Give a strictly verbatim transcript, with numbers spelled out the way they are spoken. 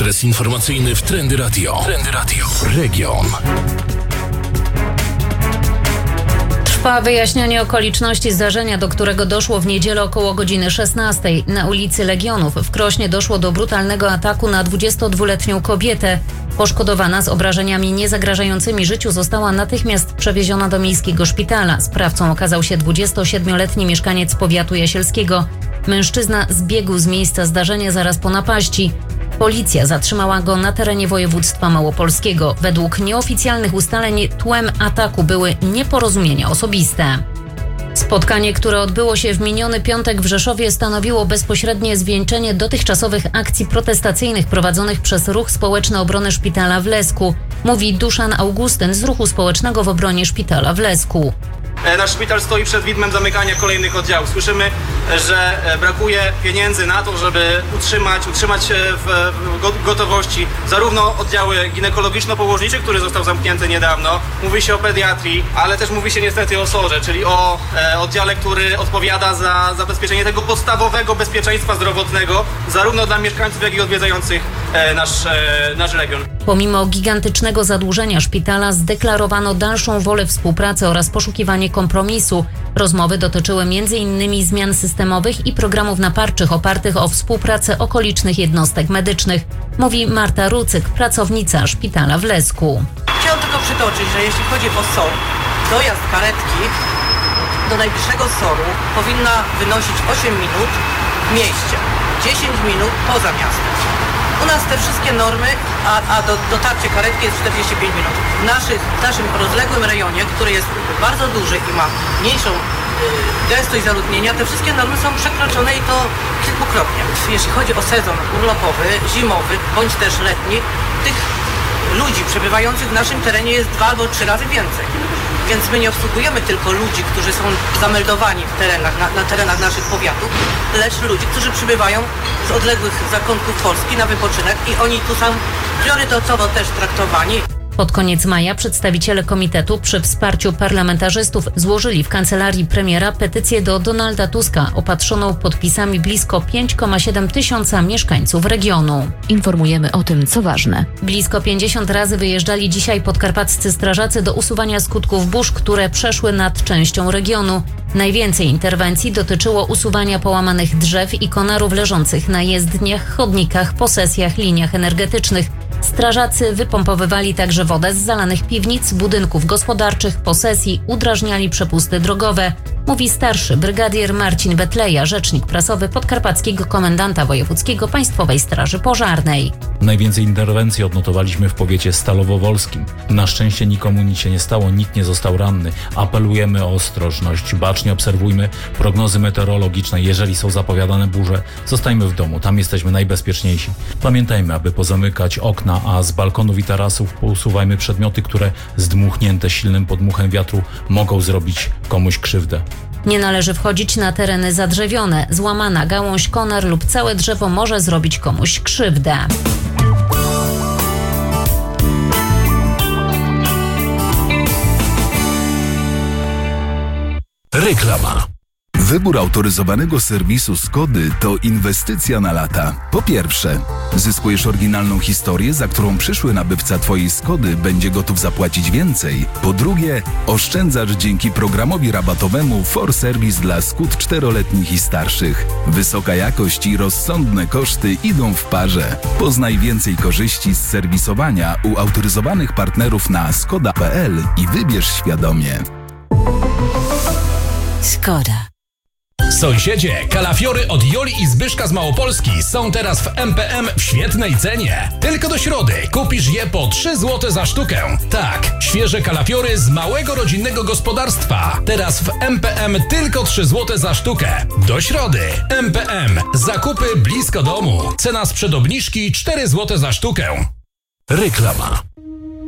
Adres informacyjny w Trendy Radio. Trendy Radio. Region. Trwa wyjaśnianie okoliczności zdarzenia, do którego doszło w niedzielę około godziny szesnastej. Na ulicy Legionów w Krośnie doszło do brutalnego ataku na dwudziestodwuletnią kobietę. Poszkodowana z obrażeniami niezagrażającymi życiu została natychmiast przewieziona do miejskiego szpitala. Sprawcą okazał się dwudziestosiedmioletni mieszkaniec powiatu jasielskiego. Mężczyzna zbiegł z miejsca zdarzenia zaraz po napaści. Policja zatrzymała go na terenie województwa małopolskiego. Według nieoficjalnych ustaleń tłem ataku były nieporozumienia osobiste. Spotkanie, które odbyło się w miniony piątek w Rzeszowie, stanowiło bezpośrednie zwieńczenie dotychczasowych akcji protestacyjnych prowadzonych przez Ruch Społeczny Obrony Szpitala w Lesku, mówi Duszan Augustyn z Ruchu Społecznego w obronie Szpitala w Lesku. Nasz szpital stoi przed widmem zamykania kolejnych oddziałów. Słyszymy, że brakuje pieniędzy na to, żeby utrzymać, utrzymać w gotowości zarówno oddziały ginekologiczno-położnicze, który został zamknięty niedawno. Mówi się o pediatrii, ale też mówi się niestety o sorze, czyli o oddziale, który odpowiada za zabezpieczenie tego podstawowego bezpieczeństwa zdrowotnego, zarówno dla mieszkańców, jak i odwiedzających nasz, nasz region. Pomimo gigantycznego zadłużenia szpitala zdeklarowano dalszą wolę współpracy oraz poszukiwanie kompromisu. Rozmowy dotyczyły między innymi zmian systemowych i programów naparczych opartych o współpracę okolicznych jednostek medycznych, mówi Marta Rucyk, pracownica szpitala w Lesku. Chciałam tylko przytoczyć, że jeśli chodzi o S O R, dojazd karetki do najbliższego S O R-u powinna wynosić osiem minut w mieście, dziesięć minut poza miastem. U nas te wszystkie normy, a, a do, dotarcie karetki jest czterdzieści pięć minut. W, naszych, w naszym rozległym rejonie, który jest bardzo duży i ma mniejszą y, gęstość zaludnienia, te wszystkie normy są przekroczone i to kilkukrotnie. Jeśli chodzi o sezon urlopowy, zimowy, bądź też letni, tych ludzi przebywających w naszym terenie jest dwa albo trzy razy więcej. Więc my nie obsługujemy tylko ludzi, którzy są zameldowani w terenach, na, na terenach naszych powiatów, lecz ludzi, którzy przybywają z odległych zakątków Polski na wypoczynek i oni tu są priorytetowo też traktowani. Pod koniec maja przedstawiciele komitetu przy wsparciu parlamentarzystów złożyli w kancelarii premiera petycję do Donalda Tuska opatrzoną podpisami blisko pięć przecinek siedem tysiąca mieszkańców regionu. Informujemy o tym, co ważne. Blisko pięćdziesiąt razy wyjeżdżali dzisiaj podkarpaccy strażacy do usuwania skutków burz, które przeszły nad częścią regionu. Najwięcej interwencji dotyczyło usuwania połamanych drzew i konarów leżących na jezdniach, chodnikach, posesjach, liniach energetycznych. Strażacy wypompowywali także wodę z zalanych piwnic, budynków gospodarczych, posesji, udrażniali przepusty drogowe, mówi starszy brygadier Marcin Betleja, rzecznik prasowy Podkarpackiego Komendanta Wojewódzkiego Państwowej Straży Pożarnej. Najwięcej interwencji odnotowaliśmy w powiecie stalowowolskim. Na szczęście nikomu nic się nie stało, nikt nie został ranny. Apelujemy o ostrożność, bacznie obserwujmy prognozy meteorologiczne. Jeżeli są zapowiadane burze, zostańmy w domu, tam jesteśmy najbezpieczniejsi. Pamiętajmy, aby pozamykać okna, a z balkonów i tarasów pousuwajmy przedmioty, które zdmuchnięte silnym podmuchem wiatru mogą zrobić komuś krzywdę. Nie należy wchodzić na tereny zadrzewione. Złamana gałąź, konar lub całe drzewo może zrobić komuś krzywdę. Reklama. Wybór autoryzowanego serwisu Skody to inwestycja na lata. Po pierwsze, zyskujesz oryginalną historię, za którą przyszły nabywca Twojej Skody będzie gotów zapłacić więcej. Po drugie, oszczędzasz dzięki programowi rabatowemu For Service dla Skód czteroletnich i starszych. Wysoka jakość i rozsądne koszty idą w parze. Poznaj więcej korzyści z serwisowania u autoryzowanych partnerów na skoda kropka p l i wybierz świadomie. Skoda. Sąsiedzie, kalafiory od Joli i Zbyszka z Małopolski są teraz w M P M w świetnej cenie. Tylko do środy kupisz je po trzy złote za sztukę. Tak, świeże kalafiory z małego rodzinnego gospodarstwa. Teraz w M P M tylko trzy złote za sztukę. Do środy. M P M. Zakupy blisko domu. Cena sprzed obniżki cztery złote za sztukę. Reklama.